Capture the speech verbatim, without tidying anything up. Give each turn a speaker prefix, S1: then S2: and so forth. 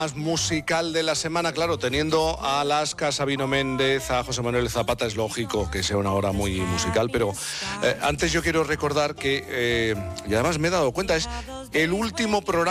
S1: Más musical de la semana, claro, teniendo a Alaska, Sabino Méndez, a José Manuel Zapata, es lógico que sea una hora muy musical, pero eh, antes yo quiero recordar que, eh, y además me he dado cuenta, es el último programa